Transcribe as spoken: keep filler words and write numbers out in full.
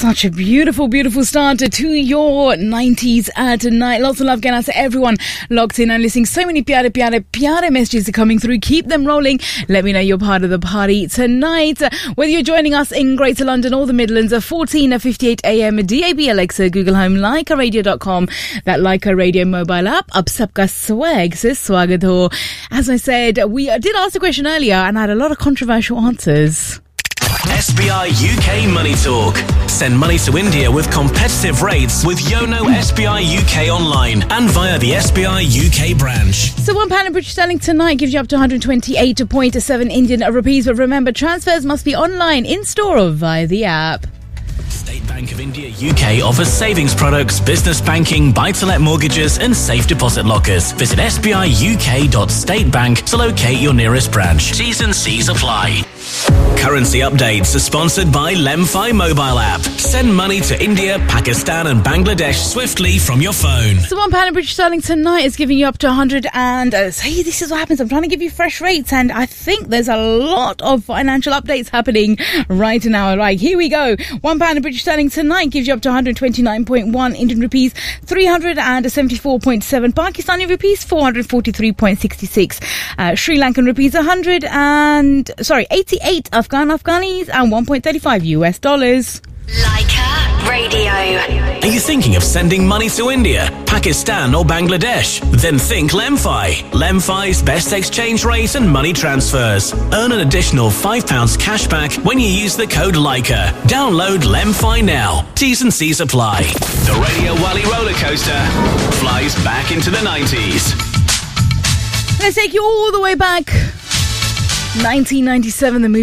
Such a beautiful, beautiful start to your nineties uh, tonight. Lots of love going out to everyone locked in and listening. So many pyare, pyare, pyare messages are coming through. Keep them rolling. Let me know you're part of the party tonight. Uh, whether you're joining us in Greater London or the Midlands, uh, fourteen fifty-eight a m, D A B, Alexa, Google Home, Leica Radio dot com, that Leica Radio mobile app. Ab sabka swag se swagat ho. As I said, we did ask a question earlier and I had a lot of controversial answers. S B I U K Money Talk. Send money to India with competitive rates with YONO S B I U K online and via the S B I U K branch. So one pound in British sterling tonight gives you up to one hundred twenty-eight point seven Indian rupees. But remember, transfers must be online, in store or via the app. State Bank of India U K offers savings products, business banking, buy-to-let mortgages and safe deposit lockers. Visit s b i u k dot state bank to locate your nearest branch. T's and C's apply. Currency updates are sponsored by Lemfi mobile app. Send money to India, Pakistan and Bangladesh swiftly from your phone. So one pound in British sterling tonight is giving you up to one hundred and... Uh, see, this is what happens. I'm trying to give you fresh rates and I think there's a lot of financial updates happening right now. Right, here we go. One pound in British sterling tonight gives you up to one hundred twenty-nine point one Indian rupees, three hundred seventy-four point seven Pakistani rupees, four hundred forty-three point six six uh, Sri Lankan rupees, one hundred and... Sorry, eighty-eight Afghan Afghanis and one point three five U S dollars. Leica Radio. Are you thinking of sending money to India, Pakistan or Bangladesh? Then think Lemfi. Lemfi's best exchange rate and money transfers. Earn an additional five pounds cash back when you use the code Leica. Download Lemfi now. T's and C's apply. The Radio Wally roller coaster flies back into the nineties. Let's take you all the way back. nineteen ninety-seven, the movie